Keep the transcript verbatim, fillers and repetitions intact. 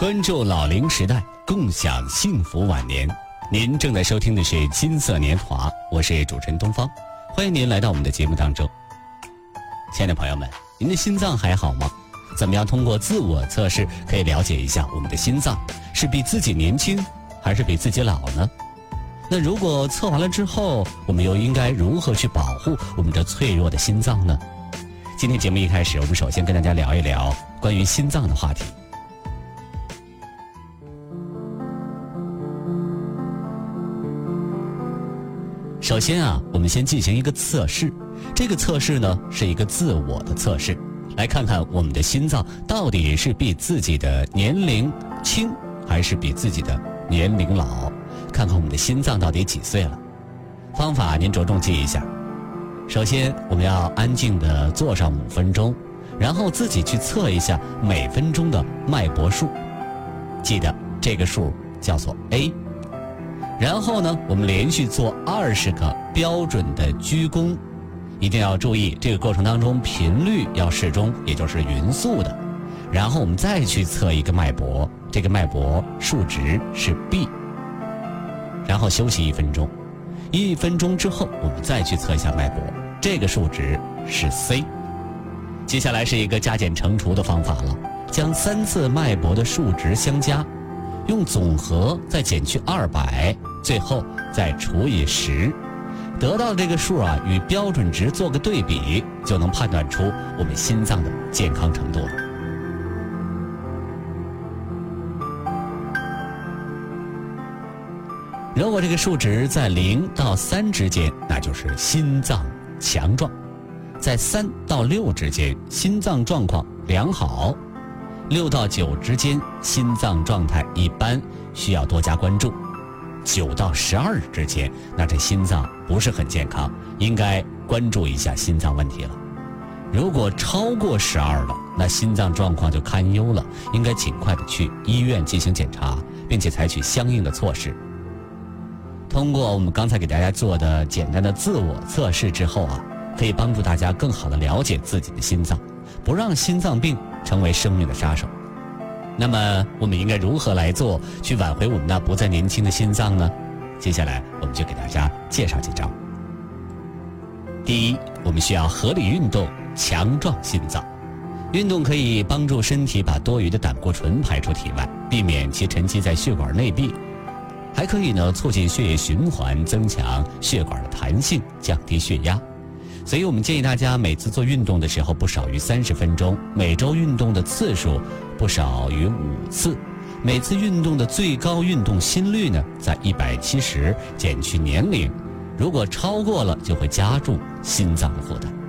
关注老龄时代，共享幸福晚年。您正在收听的是金色年华，我是主持人东方，欢迎您来到我们的节目当中。亲爱的朋友们，您的心脏还好吗？怎么样通过自我测试可以了解一下我们的心脏是比自己年轻还是比自己老呢？那如果测完了之后，我们又应该如何去保护我们这脆弱的心脏呢？今天节目一开始，我们首先跟大家聊一聊关于心脏的话题。首先啊，我们先进行一个测试，这个测试呢是一个自我的测试，来看看我们的心脏到底是比自己的年龄轻还是比自己的年龄老，看看我们的心脏到底几岁了。方法您着重记一下。首先我们要安静地坐上五分钟，然后自己去测一下每分钟的脉搏数，记得这个数叫做 A。然后呢，我们连续做二十个标准的鞠躬，一定要注意这个过程当中频率要适中，也就是匀速的。然后我们再去测一个脉搏，这个脉搏数值是 B。然后休息一分钟，一分钟之后我们再去测一下脉搏，这个数值是 C。接下来是一个加减乘除的方法了，将三次脉搏的数值相加，用总和再减去二百，最后再除以十，得到这个数啊，与标准值做个对比，就能判断出我们心脏的健康程度了。如果这个数值在零到三之间，那就是心脏强壮；在三到六之间，心脏状况良好；六到九之间，心脏状态一般，需要多加关注；九到十二之间，那这心脏不是很健康，应该关注一下心脏问题了。如果超过十二了，那心脏状况就堪忧了，应该尽快的去医院进行检查，并且采取相应的措施。通过我们刚才给大家做的简单的自我测试之后啊，可以帮助大家更好的了解自己的心脏，不让心脏病成为生命的杀手。那么我们应该如何来做，去挽回我们那不再年轻的心脏呢？接下来我们就给大家介绍几招。第一，我们需要合理运动，强壮心脏。运动可以帮助身体把多余的胆固醇排出体外，避免其沉积在血管内壁，还可以呢促进血液循环，增强血管的弹性，降低血压。所以我们建议大家每次做运动的时候不少于三十分钟，每周运动的次数不少于五次，每次运动的最高运动心率呢在一百七十，减去年龄，如果超过了就会加重心脏的负担。